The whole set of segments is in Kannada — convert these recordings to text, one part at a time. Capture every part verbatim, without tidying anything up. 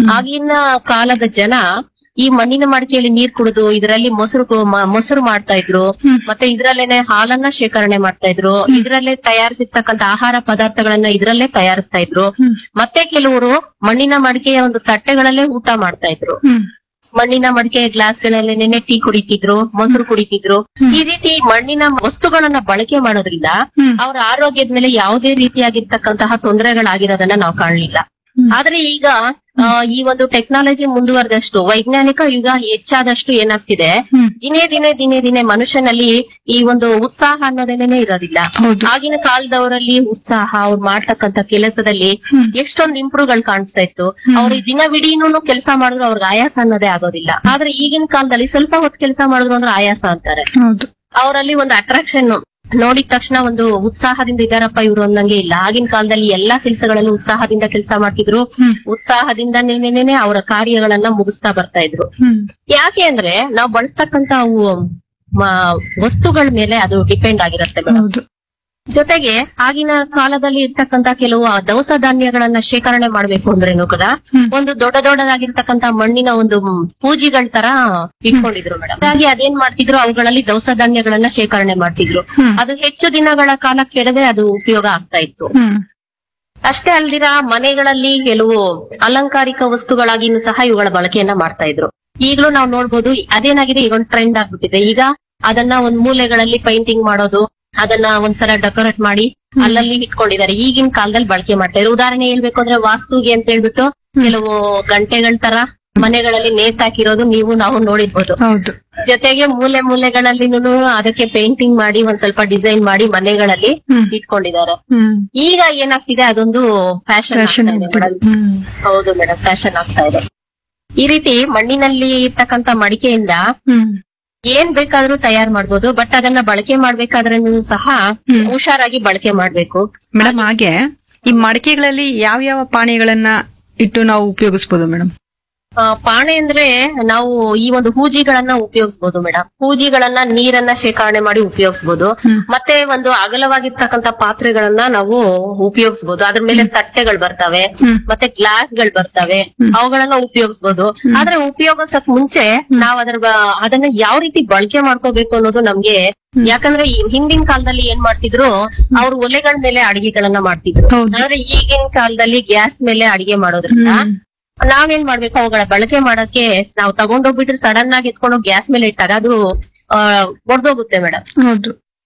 ಆಗಿನ ಕಾಲದ ಜನ ಈ ಮಣ್ಣಿನ ಮಡಿಕೆಯಲ್ಲಿ ನೀರ್ ಕುಡಿದು ಇದರಲ್ಲಿ ಮೊಸರು ಕು- ಮ- ಮೊಸರು ಮಾಡ್ತಾ ಇದ್ರು. ಮತ್ತೆ ಇದ್ರಲ್ಲೇನೆ ಹಾಲನ್ನ ಶೇಖರಣೆ ಮಾಡ್ತಾ ಇದ್ರು. ಇದ್ರಲ್ಲೇ ತಯಾರಿಸಿರ್ತಕ್ಕಂತ ಆಹಾರ ಪದಾರ್ಥಗಳನ್ನ ಇದ್ರಲ್ಲೇ ತಯಾರಿಸ್ತಾ ಇದ್ರು. ಮತ್ತೆ ಕೆಲವರು ಮಣ್ಣಿನ ಮಡಿಕೆಯ ಒಂದು ತಟ್ಟೆಗಳಲ್ಲೇ ಊಟ ಮಾಡ್ತಾ ಇದ್ರು. ಮಣ್ಣಿನ ಮಡಿಕೆ ಗ್ಲಾಸ್ಗಳಲ್ಲಿ ನೆನೆ ಟೀ ಕುಡಿತಿದ್ರು, ಮೊಸರು ಕುಡಿತಿದ್ರು. ಈ ರೀತಿ ಮಣ್ಣಿನ ವಸ್ತುಗಳನ್ನ ಬಳಕೆ ಮಾಡೋದ್ರಿಂದ ಅವರ ಆರೋಗ್ಯದ ಮೇಲೆ ಯಾವುದೇ ರೀತಿಯಾಗಿರ್ತಕ್ಕಂತಹ ತೊಂದರೆಗಳಾಗಿರೋದನ್ನ ನಾವು ಕಾಣಲಿಲ್ಲ. ಆದ್ರೆ ಈಗ ಆ, ಈ ಒಂದು ಟೆಕ್ನಾಲಜಿ ಮುಂದುವರೆದಷ್ಟು, ವೈಜ್ಞಾನಿಕ ಯುಗ ಹೆಚ್ಚಾದಷ್ಟು ಏನಾಗ್ತಿದೆ, ದಿನೇ ದಿನೇ ದಿನೇ ದಿನೇ ಮನುಷ್ಯನಲ್ಲಿ ಈ ಒಂದು ಉತ್ಸಾಹ ಅನ್ನೋದೇನೆ ಇರೋದಿಲ್ಲ. ಆಗಿನ ಕಾಲದವರಲ್ಲಿ ಉತ್ಸಾಹ, ಅವ್ರು ಮಾಡ್ತಕ್ಕಂತ ಕೆಲಸದಲ್ಲಿ ಎಷ್ಟೊಂದು ಇಂಪ್ರೂವ್ ಗಳು ಕಾಣಿಸ್ತಾ ಇತ್ತು. ಅವ್ರು ದಿನವಿಡೀನು ಕೆಲಸ ಮಾಡಿದ್ರು ಅವ್ರಿಗೆ ಆಯಾಸ ಅನ್ನೋದೇ ಆಗೋದಿಲ್ಲ. ಆದ್ರೆ ಈಗಿನ ಕಾಲದಲ್ಲಿ ಸ್ವಲ್ಪ ಹೊತ್ತು ಕೆಲಸ ಮಾಡಿದ್ರು ಅಂದ್ರೆ ಆಯಾಸ ಅಂತಾರೆ. ಅವರಲ್ಲಿ ಒಂದು ಅಟ್ರಾಕ್ಷನ್ ನೋಡಿದ ತಕ್ಷಣ ಒಂದು ಉತ್ಸಾಹದಿಂದ ಇದಾರಪ್ಪ ಇವ್ರು ಅನ್ನಂಗೆ ಇಲ್ಲ. ಆಗಿನ ಕಾಲದಲ್ಲಿ ಎಲ್ಲಾ ಕೆಲಸಗಳಲ್ಲೂ ಉತ್ಸಾಹದಿಂದ ಕೆಲಸ ಮಾಡ್ತಿದ್ರು. ಉತ್ಸಾಹದಿಂದ ನೆನೆನೆ ಅವರ ಕಾರ್ಯಗಳನ್ನ ಮುಗಿಸ್ತಾ ಬರ್ತಾ ಇದ್ರು. ಯಾಕೆ ಅಂದ್ರೆ ನಾವು ಬಳಸ್ತಕ್ಕಂತ ಅವು ಮ- ವಸ್ತುಗಳ ಮೇಲೆ ಅದು ಡಿಪೆಂಡ್ ಆಗಿರುತ್ತೆ ಮೇಡಮ್. ಜೊತೆಗೆ ಆಗಿನ ಕಾಲದಲ್ಲಿ ಇರ್ತಕ್ಕಂತ ಕೆಲವು ದವಸ ಧಾನ್ಯಗಳನ್ನ ಶೇಖರಣೆ ಮಾಡ್ಬೇಕು ಅಂದ್ರೇನು ಕೂಡ ಒಂದು ದೊಡ್ಡ ದೊಡ್ಡದಾಗಿರ್ತಕ್ಕಂತ ಮಣ್ಣಿನ ಒಂದು ಪೂಜಿಗಳ ತರ ಇಟ್ಕೊಂಡಿದ್ರು ಮೇಡಮ್. ಹಾಗಾಗಿ ಅದೇನ್ ಮಾಡ್ತಿದ್ರು, ಅವುಗಳಲ್ಲಿ ದವಸ ಧಾನ್ಯಗಳನ್ನ ಶೇಖರಣೆ ಮಾಡ್ತಿದ್ರು. ಅದು ಹೆಚ್ಚು ದಿನಗಳ ಕಾಲ ಕೆಡದೆ ಅದು ಉಪಯೋಗ ಆಗ್ತಾ ಇತ್ತು. ಅಷ್ಟೇ ಅಲ್ದಿರ ಮನೆಗಳಲ್ಲಿ ಕೆಲವು ಅಲಂಕಾರಿಕ ವಸ್ತುಗಳಾಗಿನೂ ಸಹ ಇವುಗಳ ಬಳಕೆಯನ್ನ ಮಾಡ್ತಾ ಇದ್ರು. ಈಗಲೂ ನಾವು ನೋಡ್ಬೋದು ಅದೇನಾಗಿದೆ, ಈಗ ಒಂದು ಟ್ರೆಂಡ್ ಆಗ್ಬಿಟ್ಟಿದೆ. ಈಗ ಅದನ್ನ ಒಂದ್ ಮೂಲೆಗಳಲ್ಲಿ ಪೈಂಟಿಂಗ್ ಮಾಡೋದು, ಅದನ್ನ ಒಂದ್ಸಲ ಡೆಕೋರೇಟ್ ಮಾಡಿ ಅಲ್ಲಲ್ಲಿ ಇಟ್ಕೊಂಡಿದ್ದಾರೆ. ಈಗಿನ ಕಾಲದಲ್ಲಿ ಬಳಕೆ ಮಾಡ್ತಾ ಇದ್ರು. ಉದಾಹರಣೆ ಹೇಳ್ಬೇಕು ಅಂದ್ರೆ ವಾಸ್ತುಗೆ ಅಂತ ಹೇಳ್ಬಿಟ್ಟು ಕೆಲವು ಗಂಟೆಗಳ ತರ ಮನೆಗಳಲ್ಲಿ ನೇತಾಕಿರೋದು ನೀವು ನಾವು ನೋಡಿರ್ಬೋದು. ಜೊತೆಗೆ ಮೂಲೆ ಮೂಲೆಗಳಲ್ಲಿನೂ ಅದಕ್ಕೆ ಪೇಂಟಿಂಗ್ ಮಾಡಿ ಒಂದ್ ಸ್ವಲ್ಪ ಡಿಸೈನ್ ಮಾಡಿ ಮನೆಗಳಲ್ಲಿ ಇಟ್ಕೊಂಡಿದ್ದಾರೆ. ಈಗ ಏನಾಗ್ತಿದೆ, ಅದೊಂದು ಫ್ಯಾಷನ್. ಹೌದು ಮೇಡಮ್, ಫ್ಯಾಷನ್ ಆಗ್ತಾ ಇದೆ. ಈ ರೀತಿ ಮಣ್ಣಿನಲ್ಲಿ ಇರ್ತಕ್ಕಂತ ಮಡಿಕೆಯಿಂದ ಏನ್ ಬೇಕಾದ್ರೂ ತಯಾರು ಮಾಡ್ಬೋದು. ಬಟ್ ಅದನ್ನ ಬಳಕೆ ಮಾಡ್ಬೇಕಾದ್ರೂ ಸಹ ಹುಷಾರಾಗಿ ಬಳಕೆ ಮಾಡ್ಬೇಕು ಮೇಡಮ್. ಹಾಗೆ ಈ ಮಡಿಕೆಗಳಲ್ಲಿ ಯಾವ ಯಾವ ಪಾನೀಯಗಳನ್ನ ಇಟ್ಟು ನಾವು ಉಪಯೋಗಿಸಬಹುದು ಮೇಡಮ್? ಆ, ಪಾಣೆ ಅಂದ್ರೆ ನಾವು ಈ ಒಂದು ಹೂಜಿಗಳನ್ನ ಉಪಯೋಗಿಸಬಹುದು ಮೇಡಮ್. ಹೂಜಿಗಳನ್ನ ನೀರನ್ನ ಶೇಖರಣೆ ಮಾಡಿ ಉಪಯೋಗಿಸಬಹುದು. ಮತ್ತೆ ಒಂದು ಅಗಲವಾಗಿರ್ತಕ್ಕಂತ ಪಾತ್ರೆಗಳನ್ನ ನಾವು ಉಪಯೋಗಿಸಬಹುದು. ಅದ್ರ ಮೇಲೆ ತಟ್ಟೆಗಳು ಬರ್ತವೆ, ಮತ್ತೆ ಗ್ಲಾಸ್ ಗಳು ಬರ್ತವೆ, ಅವುಗಳನ್ನ ಉಪಯೋಗಿಸಬಹುದು. ಆದ್ರೆ ಉಪಯೋಗಿಸಕ್ ಮುಂಚೆ ನಾವ್ ಅದ್ರ ಬ- ಅದನ್ನ ಯಾವ ರೀತಿ ಬಳಕೆ ಮಾಡ್ಕೋಬೇಕು ಅನ್ನೋದು ನಮ್ಗೆ, ಯಾಕಂದ್ರೆ ಈ ಹಿಂದಿನ ಕಾಲದಲ್ಲಿ ಏನ್ ಮಾಡ್ತಿದ್ರು, ಅವ್ರು ಒಲೆಗಳ ಮೇಲೆ ಅಡಿಗೆಗಳನ್ನ ಮಾಡ್ತಿದ್ರು. ಆದ್ರೆ ಈಗಿನ ಕಾಲದಲ್ಲಿ ಗ್ಯಾಸ್ ಮೇಲೆ ಅಡಿಗೆ ಮಾಡೋದ್ರಿಂದ ನಾವೇನ್ ಮಾಡ್ಬೇಕು, ಅವುಗಳ ಬಳಕೆ ಮಾಡಕ್ಕೆ ನಾವು ತಗೊಂಡೋಗ್ಬಿಟ್ರೆ ಸಡನ್ ಆಗಿ ಎತ್ಕೊಂಡೋಗಿ ಗ್ಯಾಸ್ ಮೇಲೆ ಇಟ್ಟಾಗ ಅದು ಆ ಒಡ್ದೋಗುತ್ತೆ ಮೇಡಮ್. ಹೌದು.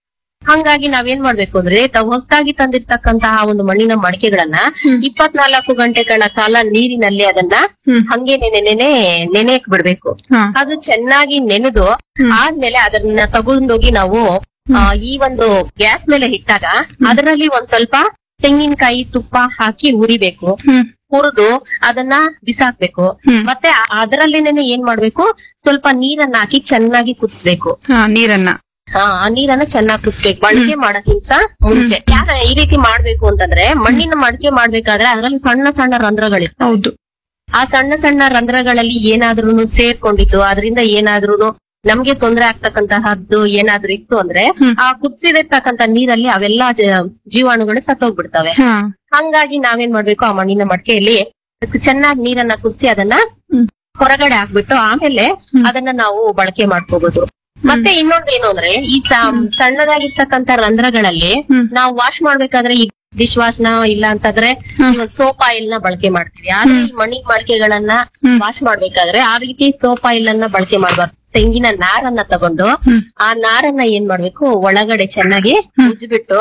ಹಂಗಾಗಿ ನಾವೇನ್ ಮಾಡ್ಬೇಕು ಅಂದ್ರೆ, ತಾವು ಹೊಸದಾಗಿ ತಂದಿರ್ತಕ್ಕಂತಹ ಒಂದು ಮಣ್ಣಿನ ಮಡಿಕೆಗಳನ್ನ ಇಪ್ಪತ್ನಾಲ್ಕು ಗಂಟೆಗಳ ಕಾಲ ನೀರಿನಲ್ಲಿ ಅದನ್ನ ಹಂಗೆ ನೆನೆ ನೆನೆ ನೆನೆಯಕ್ ಬಿಡ್ಬೇಕು. ಅದು ಚೆನ್ನಾಗಿ ನೆನೆದು ಆದ್ಮೇಲೆ ಅದನ್ನ ತಗೊಂಡೋಗಿ ನಾವು ಆ, ಈ ಒಂದು ಗ್ಯಾಸ್ ಮೇಲೆ ಇಟ್ಟಾಗ ಅದರಲ್ಲಿ ಒಂದ್ ಸ್ವಲ್ಪ ತೆಂಗಿನಕಾಯಿ ತುಪ್ಪ ಹಾಕಿ ಉರಿಬೇಕು. ಹುರಿದು ಅದನ್ನ ಬಿಸಾಕ್ಬೇಕು. ಮತ್ತೆ ಅದರಲ್ಲಿನೇ ಏನ್ ಮಾಡ್ಬೇಕು, ಸ್ವಲ್ಪ ನೀರನ್ನ ಹಾಕಿ ಚೆನ್ನಾಗಿ ಕುದಿಸ್ಬೇಕು. ನೀರನ್ನ ಹಾ ಆ ನೀರನ್ನ ಚೆನ್ನಾಗಿ ಕುದಿಸ್ಬೇಕು ಬಳಕೆ ಮಾಡಕ್ಕಿಂತ ಮುಂಚೆ. ಯಾರ ಈ ರೀತಿ ಮಾಡ್ಬೇಕು ಅಂತಂದ್ರೆ, ಮಣ್ಣಿನ ಮಡಿಕೆ ಮಾಡ್ಬೇಕಾದ್ರೆ ಅದರಲ್ಲಿ ಸಣ್ಣ ಸಣ್ಣ ರಂಧ್ರಗಳಿರ್ತವೆ. ಹೌದು. ಆ ಸಣ್ಣ ಸಣ್ಣ ರಂಧ್ರಗಳಲ್ಲಿ ಏನಾದ್ರೂ ಸೇರ್ಕೊಂಡಿದ್ದು ಅದರಿಂದ ಏನಾದ್ರೂ ನಮ್ಗೆ ತೊಂದರೆ ಆಗ್ತಕ್ಕಂತಹದ್ದು ಏನಾದ್ರೂ ಇತ್ತು ಅಂದ್ರೆ, ಆ ಕುದಿಸಿದಿರ್ತಕ್ಕಂತ ನೀರಲ್ಲಿ ಅವೆಲ್ಲ ಜೀವಾಣುಗಳು ಸತ್ತೋಗ್ಬಿಡ್ತವೆ. ಹಂಗಾಗಿ ನಾವೇನ್ ಮಾಡ್ಬೇಕು, ಆ ಮಣ್ಣಿನ ಮಡಿಕೆಯಲ್ಲಿ ಚೆನ್ನಾಗಿ ನೀರನ್ನ ಕುದಿಸಿ ಅದನ್ನ ಹೊರಗಡೆ ಹಾಕ್ಬಿಟ್ಟು ಆಮೇಲೆ ಅದನ್ನ ನಾವು ಬಳಕೆ ಮಾಡ್ಕೋಬಹುದು. ಮತ್ತೆ ಇನ್ನೊಂದು ಏನು ಅಂದ್ರೆ, ಈ ಸಣ್ಣದಾಗಿರ್ತಕ್ಕಂತ ರಂಧ್ರಗಳಲ್ಲಿ ನಾವು ವಾಶ್ ಮಾಡ್ಬೇಕಾದ್ರೆ ಈ ಡಿಶ್ ವಾಶ್ ನ ಇಲ್ಲ ಅಂತಂದ್ರೆ ಸೋಪ್ ಆಯಿಲ್ ನ ಬಳಕೆ ಮಾಡ್ತೀವಿ. ಆದ್ರೆ ಈ ಮಣ್ಣಿನ ಮಡಿಕೆಗಳನ್ನ ವಾಶ್ ಮಾಡ್ಬೇಕಾದ್ರೆ ಆ ರೀತಿ ಸೋಪ್ ಆಯಿಲ್ ಅನ್ನ ಬಳಕೆ ಮಾಡ್ಬಾರ್ದು. ತೆಂಗಿನ ನಾರನ್ನ ತಗೊಂಡು ಆ ನಾರನ್ನ ಏನ್ ಮಾಡ್ಬೇಕು, ಒಳಗಡೆ ಚೆನ್ನಾಗಿ ಉಜ್ಬಿಟ್ಟು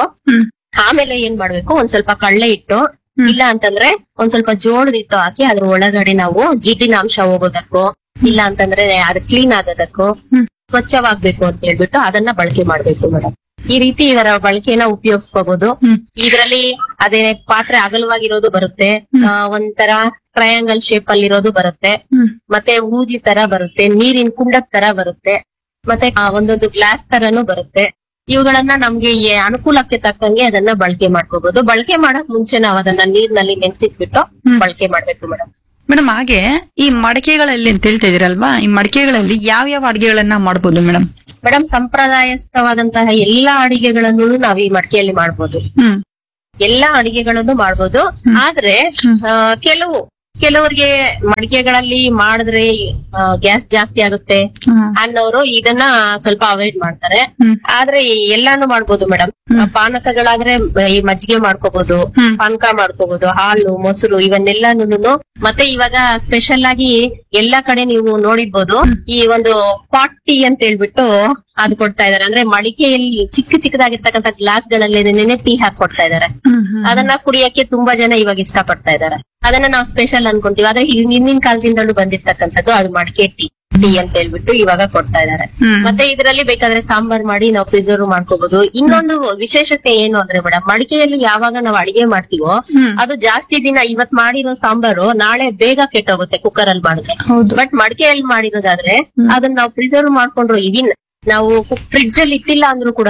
ಆಮೇಲೆ ಏನ್ ಮಾಡ್ಬೇಕು, ಒಂದ್ ಸ್ವಲ್ಪ ಕಳ್ಳೆ ಇಟ್ಟು ಇಲ್ಲ ಅಂತಂದ್ರೆ ಒಂದ್ ಸ್ವಲ್ಪ ಜೋಳದ ಹಿಟ್ಟು ಹಾಕಿ ಅದ್ರ ಒಳಗಡೆ ನಾವು ಜಿಡ್ಡಿನ ಅಂಶ ಹೋಗೋದಕ್ಕೋ ಇಲ್ಲ ಅಂತಂದ್ರೆ ಅದು ಕ್ಲೀನ್ ಆಗೋದಕ್ಕೋ ಸ್ವಚ್ಛವಾಗ್ಬೇಕು ಅಂತ ಹೇಳ್ಬಿಟ್ಟು ಅದನ್ನ ಬಳಕೆ ಮಾಡ್ಬೇಕು ಮೇಡಮ್. ಈ ರೀತಿ ಇದರ ಬಳಕೆನ ಉಪಯೋಗಿಸ್ಕೋಬಹುದು. ಇದ್ರಲ್ಲಿ ಅದೇ ಪಾತ್ರೆ ಅಗಲವಾಗಿರೋದು ಬರುತ್ತೆ, ಒಂಥರ ಟ್ರಯಾಂಗಲ್ ಶೇಪ್ ಅಲ್ಲಿ ಇರೋದು ಬರುತ್ತೆ, ಮತ್ತೆ ಹೂಜಿ ತರ ಬರುತ್ತೆ, ನೀರಿನ ಕುಂಡದ ತರ ಬರುತ್ತೆ, ಮತ್ತೆ ಒಂದೊಂದು ಗ್ಲಾಸ್ ತರನು ಬರುತ್ತೆ. ಇವುಗಳನ್ನ ನಮ್ಗೆ ಅನುಕೂಲಕ್ಕೆ ತಕ್ಕಂಗೆ ಅದನ್ನ ಬಳಕೆ ಮಾಡ್ಕೋಬಹುದು. ಬಳಕೆ ಮಾಡಕ್ ಮುಂಚೆ ನಾವು ಅದನ್ನ ನೀರ್ನಲ್ಲಿ ನೆನ್ಸಿಟ್ಬಿಟ್ಟು ಬಳಕೆ ಮಾಡ್ಬೇಕು ಮೇಡಮ್. ಮೇಡಮ್, ಹಾಗೆ ಈ ಮಡಿಕೆಗಳಲ್ಲಿ ಅಂತ ಹೇಳ್ತಾ ಇದೀರಲ್ವಾ, ಈ ಮಡಿಕೆಗಳಲ್ಲಿ ಯಾವ ಯಾವ ಅಡಿಗೆಗಳನ್ನ ಮಾಡ್ಬೋದು ಮೇಡಮ್? ಮೇಡಮ್, ಸಂಪ್ರದಾಯಸ್ಥವಾದಂತಹ ಎಲ್ಲಾ ಅಡಿಗೆಗಳನ್ನು ನಾವ್ ಈ ಮಡಿಕೆಯಲ್ಲಿ ಮಾಡ್ಬೋದು. ಎಲ್ಲಾ ಅಡಿಗೆಗಳನ್ನು ಮಾಡ್ಬೋದು. ಆದ್ರೆ ಕೆಲವು ಕೆಲವರಿಗೆ ಮಡಿಕೆಗಳಲ್ಲಿ ಮಾಡಿದ್ರೆ ಗ್ಯಾಸ್ ಜಾಸ್ತಿ ಆಗುತ್ತೆ ಅನ್ನೋರು ಇದನ್ನ ಸ್ವಲ್ಪ ಅವಾಯ್ಡ್ ಮಾಡ್ತಾರೆ. ಆದ್ರೆ ಎಲ್ಲಾನು ಮಾಡ್ಬೋದು ಮೇಡಮ್. ಪಾನಕಗಳಾದ್ರೆ ಈ ಮಜ್ಜಿಗೆ ಮಾಡ್ಕೋಬಹುದು, ಪಾನಕ ಮಾಡ್ಕೋಬಹುದು, ಹಾಲು, ಮೊಸರು ಇವನ್ನೆಲ್ಲಾನು. ಮತ್ತೆ ಇವಾಗ ಸ್ಪೆಷಲ್ ಆಗಿ ಎಲ್ಲಾ ಕಡೆ ನೀವು ನೋಡಿರ್ಬೋದು, ಈ ಒಂದು ಪಾಟ್ ಟೀ ಅಂತ ಹೇಳ್ಬಿಟ್ಟು ಅದು ಕೊಡ್ತಾ ಇದಾರೆ. ಅಂದ್ರೆ ಮಡಿಕೆಯಲ್ಲಿ ಚಿಕ್ಕ ಚಿಕ್ಕದಾಗಿರ್ತಕ್ಕಂಥ ಗ್ಲಾಸ್ ಗಳಲ್ಲಿ ನೆನೆ ಟೀ ಹಾಕಿ ಕೊಡ್ತಾ ಇದಾರೆ. ಅದನ್ನ ಕುಡಿಯಕ್ಕೆ ತುಂಬಾ ಜನ ಇವಾಗ ಇಷ್ಟ ಪಡ್ತಾ ಇದಾರೆ. ಅದನ್ನ ನಾವು ಸ್ಪೆಷಲ್ ಅನ್ಕೊಂತೀವಿ. ಆದ್ರೆ ಹಿಂದಿನ ಕಾಲದಿಂದಲೂ ಬಂದಿರ್ತಕ್ಕಂಥದ್ದು ಅದು ಮಡಿಕೆ ಟೀ ಟೀ ಅಂತ ಹೇಳ್ಬಿಟ್ಟು ಇವಾಗ ಕೊಡ್ತಾ ಇದಾರೆ. ಮತ್ತೆ ಇದರಲ್ಲಿ ಬೇಕಾದ್ರೆ ಸಾಂಬಾರ್ ಮಾಡಿ ನಾವು ಪ್ರಿಸರ್ವ್ ಮಾಡ್ಕೋಬಹುದು. ಇನ್ನೊಂದು ವಿಶೇಷತೆ ಏನು ಅಂದ್ರೆ ಮೇಡಮ್, ಮಡಿಕೆಯಲ್ಲಿ ಯಾವಾಗ ನಾವು ಅಡಿಗೆ ಮಾಡ್ತೀವೋ ಅದು ಜಾಸ್ತಿ ದಿನ ಇವತ್ ಮಾಡಿರೋ ಸಾಂಬಾರು ನಾಳೆ ಬೇಗ ಕೆಟ್ಟೋಗುತ್ತೆ ಕುಕ್ಕರ್ ಅಲ್ಲಿ ಮಾಡಿದ್ರೆ. ಬಟ್ ಮಡಿಕೆಯಲ್ಲಿ ಮಾಡಿರೋದಾದ್ರೆ ಅದನ್ನ ನಾವು ಪ್ರಿಸರ್ವ್ ಮಾಡ್ಕೊಂಡ್ರು ಇವಿನ್ ನಾವು ಫ್ರಿಡ್ಜ್ ಅಲ್ಲಿ ಇಟ್ಟಿಲ್ಲ ಅಂದ್ರೂ ಕೂಡ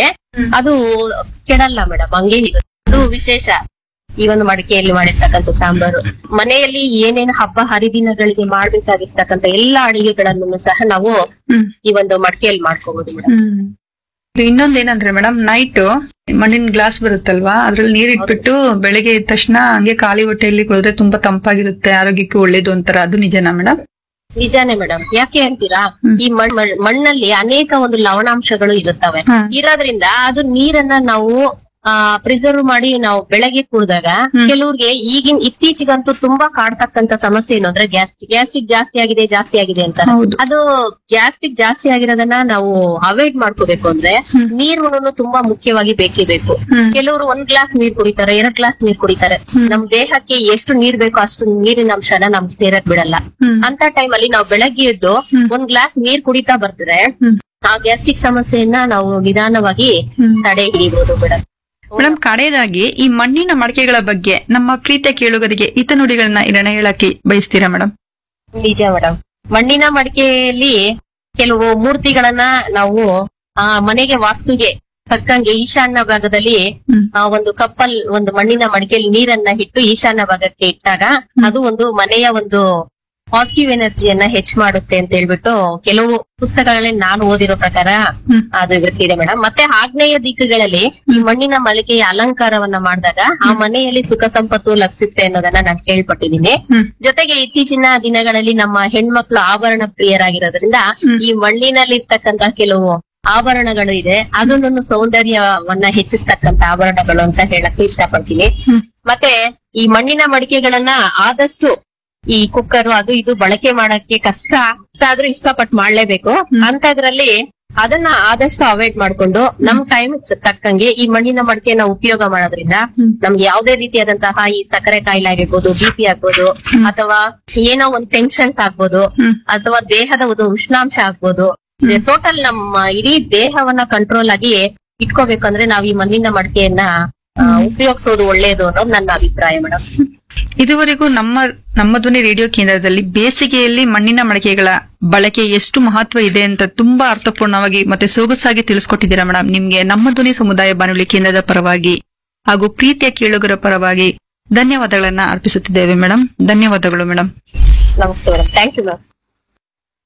ಅದು ಕೆಡಲ್ಲ ಮೇಡಮ್, ಹಂಗೆ ಇರುತ್ತೆ. ಅದು ವಿಶೇಷ ಈ ಒಂದು ಮಡಿಕೆಯಲ್ಲಿ ಮಾಡಿರ್ತಕ್ಕಂಥ ಸಾಂಬಾರು. ಮನೆಯಲ್ಲಿ ಏನೇನು ಹಬ್ಬ ಹರಿದಿನಗಳಿಗೆ ಮಾಡ್ಬೇಕಾಗಿರ್ತಕ್ಕಂಥ ಎಲ್ಲಾ ಅಡಿಗೆಗಳನ್ನು ಸಹ ನಾವು ಈ ಒಂದು ಮಡಿಕೆಯಲ್ಲಿ ಮಾಡ್ಕೋಬಹುದು ಮೇಡಮ್. ಇನ್ನೊಂದೇನಂದ್ರೆ ಮೇಡಮ್, ನೈಟ್ ಮಣ್ಣಿನ ಗ್ಲಾಸ್ ಬರುತ್ತಲ್ವಾ, ಅದ್ರಲ್ಲಿ ನೀರ್ ಇಟ್ಬಿಟ್ಟು ಬೆಳಿಗ್ಗೆ ಎದ್ದ ತಕ್ಷಣ ಹಂಗೆ ಖಾಲಿ ಹೊಟ್ಟೆಯಲ್ಲಿ ಕುಡಿದ್ರೆ ತುಂಬಾ ತಂಪಾಗಿರುತ್ತೆ, ಆರೋಗ್ಯಕ್ಕೆ ಒಳ್ಳೇದು ಅಂತಾರ. ಅದು ನಿಜನಾ ಮೇಡಮ್? ನಿಜಾನೇ ಮೇಡಮ್. ಯಾಕೆ ಅಂತೀರಾ, ಈ ಮಣ್ ಮಣ್ಣಲ್ಲಿ ಅನೇಕ ಒಂದು ಲವಣಾಂಶಗಳು ಇರುತ್ತವೆ. ಇರೋದ್ರಿಂದ ಅದು ನೀರನ್ನ ನಾವು ಆ ಪ್ರಿಸರ್ವ್ ಮಾಡಿ ನಾವು ಬೆಳಗ್ಗೆ ಕುಡಿದಾಗ ಕೆಲವ್ರಿಗೆ ಈಗಿನ ಇತ್ತೀಚಿಗಂತೂ ತುಂಬಾ ಕಾಡ್ತಕ್ಕಂತ ಸಮಸ್ಯೆ ಏನು ಅಂದ್ರೆ ಗ್ಯಾಸ್ಟ್ರಿಕ್ ಗ್ಯಾಸ್ಟ್ರಿಕ್ ಜಾಸ್ತಿ ಆಗಿದೆ ಜಾಸ್ತಿ ಆಗಿದೆ ಅಂತ. ಅದು ಗ್ಯಾಸ್ಟ್ರಿಕ್ ಜಾಸ್ತಿ ಆಗಿರೋದನ್ನ ನಾವು ಅವಾಯ್ಡ್ ಮಾಡ್ಕೋಬೇಕು ಅಂದ್ರೆ ನೀರುಗಳನ್ನು ತುಂಬಾ ಮುಖ್ಯವಾಗಿ ಬೇಕೇ ಬೇಕು. ಕೆಲವರು ಒಂದ್ ಗ್ಲಾಸ್ ನೀರ್ ಕುಡಿತಾರೆ, ಎರಡ್ ಗ್ಲಾಸ್ ನೀರ್ ಕುಡಿತಾರೆ. ನಮ್ ದೇಹಕ್ಕೆ ಎಷ್ಟು ನೀರ್ ಬೇಕೋ ಅಷ್ಟು ನೀರಿನ ಅಂಶನ ನಮ್ಗೆ ಸೇರಕ್ ಬಿಡಲ್ಲ. ಅಂತ ಟೈಮ್ ಅಲ್ಲಿ ನಾವು ಬೆಳಗ್ಗೆ ಎದ್ದು ಒಂದ್ ಗ್ಲಾಸ್ ನೀರ್ ಕುಡಿತಾ ಬರ್ತಾರೆ, ಆ ಗ್ಯಾಸ್ಟ್ರಿಕ್ ಸಮಸ್ಯೆಯನ್ನ ನಾವು ನಿಧಾನವಾಗಿ ತಡೆ ಹಿಡಿಬಹುದು ಮೇಡಮ್. ಮೇಡಮ್, ಕಡೆಯದಾಗಿ ಈ ಮಣ್ಣಿನ ಮಡಿಕೆಗಳ ಬಗ್ಗೆ ನಮ್ಮ ಪ್ರೀತಿಯ ಕೇಳುಗರಿಗೆ ಹಿತನುಡಿಗಳನ್ನ ಇದನ್ನ ಹೇಳಕ್ಕೆ ಬಯಸ್ತೀರಾ ಮೇಡಮ್? ನಿಜ ಮೇಡಮ್. ಮಣ್ಣಿನ ಮಡಿಕೆಯಲ್ಲಿ ಕೆಲವು ಮೂರ್ತಿಗಳನ್ನ ನಾವು ಆ ಮನೆಗೆ ವಾಸ್ತುಗೆ ತಕ್ಕಂಗೆ ಈಶಾನ್ಯ ಭಾಗದಲ್ಲಿ ಆ ಒಂದು ಕಪ್ಪಲ್ ಒಂದು ಮಣ್ಣಿನ ಮಡಿಕೆಯಲ್ಲಿ ನೀರನ್ನ ಇಟ್ಟು ಈಶಾನ್ಯ ಭಾಗಕ್ಕೆ ಇಟ್ಟಾಗ ಅದು ಒಂದು ಮನೆಯ ಒಂದು ಪಾಸಿಟಿವ್ ಎನರ್ಜಿಯನ್ನ ಹೆಚ್ಚ ಮಾಡುತ್ತೆ ಅಂತ ಹೇಳ್ಬಿಟ್ಟು ಕೆಲವು ಪುಸ್ತಕಗಳಲ್ಲಿ ನಾನು ಓದಿರೋ ಪ್ರಕಾರ ಅದು ಗೊತ್ತಿದೆ ಮೇಡಮ್. ಮತ್ತೆ ಆಗ್ನೇಯ ದಿಕ್ಕುಗಳಲ್ಲಿ ಈ ಮಣ್ಣಿನ ಮಳಿಗೆಯ ಅಲಂಕಾರವನ್ನ ಮಾಡಿದಾಗ ಆ ಮನೆಯಲ್ಲಿ ಸುಖ ಸಂಪತ್ತು ಲಭಿಸುತ್ತೆ ಅನ್ನೋದನ್ನ ನಾನು ಕೇಳ್ಪಟ್ಟಿದ್ದೀನಿ. ಜೊತೆಗೆ ಇತ್ತೀಚಿನ ದಿನಗಳಲ್ಲಿ ನಮ್ಮ ಹೆಣ್ಮಕ್ಳು ಆಭರಣ ಪ್ರಿಯರಾಗಿರೋದ್ರಿಂದ ಈ ಮಣ್ಣಿನಲ್ಲಿ ಇರ್ತಕ್ಕಂತ ಕೆಲವು ಆಭರಣಗಳು ಇದೆ, ಅದನ್ನು ಸೌಂದರ್ಯವನ್ನ ಹೆಚ್ಚಿಸ್ತಕ್ಕಂತ ಆಭರಣಗಳು ಅಂತ ಹೇಳಕ್ಕೆ ಇಷ್ಟಪಡ್ತೀನಿ. ಮತ್ತೆ ಈ ಮಣ್ಣಿನ ಮಡಿಕೆಗಳನ್ನ ಆದಷ್ಟು ಈ ಕುಕ್ಕರ್ ಅದು ಇದು ಬಳಕೆ ಮಾಡಕ್ಕೆ ಕಷ್ಟ ಆದ್ರೂ ಇಷ್ಟಪಟ್ಟು ಮಾಡ್ಲೇಬೇಕು ಅಂತದ್ರಲ್ಲಿ ಅದನ್ನ ಆದಷ್ಟು ಅವಾಯ್ಡ್ ಮಾಡ್ಕೊಂಡು ನಮ್ ಟೈಮ್ ತಕ್ಕಂಗೆ ಈ ಮಣ್ಣಿನ ಮಡಿಕೆನ ಉಪಯೋಗ ಮಾಡೋದ್ರಿಂದ ನಮ್ಗೆ ಯಾವುದೇ ರೀತಿಯಾದಂತಹ ಈ ಸಕ್ಕರೆ ಕಾಯಿಲೆ ಆಗಿರ್ಬೋದು, ಬಿ ಪಿ ಆಗ್ಬೋದು, ಅಥವಾ ಏನೋ ಒಂದ್ ಟೆನ್ಷನ್ಸ್ ಆಗ್ಬೋದು, ಅಥವಾ ದೇಹದ ಒಂದು ಉಷ್ಣಾಂಶ ಆಗ್ಬೋದು, ಟೋಟಲ್ ನಮ್ಮ ಇಡೀ ದೇಹವನ್ನ ಕಂಟ್ರೋಲ್ ಆಗಿ ಇಟ್ಕೋಬೇಕಂದ್ರೆ ನಾವ್ ಈ ಮಣ್ಣಿನ ಮಡಿಕೆಯನ್ನ ಉಪಯೋಗಿಸೋದು ಒಳ್ಳೇದು ಅನ್ನೋದು ನನ್ನ ಅಭಿಪ್ರಾಯ ಮೇಡಮ್. ಇದುವರೆಗೂ ನಮ್ಮ ನಮ್ಮ ಧ್ವನಿ ರೇಡಿಯೋ ಕೇಂದ್ರದಲ್ಲಿ ಬೇಸಿಗೆಯಲ್ಲಿ ಮಣ್ಣಿನ ಮಡಿಕೆಗಳ ಬಳಕೆ ಎಷ್ಟು ಮಹತ್ವ ಇದೆ ಅಂತ ತುಂಬಾ ಅರ್ಥಪೂರ್ಣವಾಗಿ ಮತ್ತೆ ಸೊಗಸಾಗಿ ತಿಳಿಸ್ಕೊಟ್ಟಿದ್ದೀರಾ ಮೇಡಮ್. ನಿಮ್ಗೆ ನಮ್ಮ ಧ್ವನಿ ಸಮುದಾಯ ಬಾನುಲಿ ಕೇಂದ್ರದ ಪರವಾಗಿ ಹಾಗೂ ಪ್ರೀತಿಯ ಕೇಳುಗರ ಪರವಾಗಿ ಧನ್ಯವಾದಗಳನ್ನ ಅರ್ಪಿಸುತ್ತಿದ್ದೇವೆ ಮೇಡಮ್. ಧನ್ಯವಾದಗಳು ಮೇಡಮ್. ನಮಸ್ತೆ ಮೇಡಮ್. Thank you ma'am.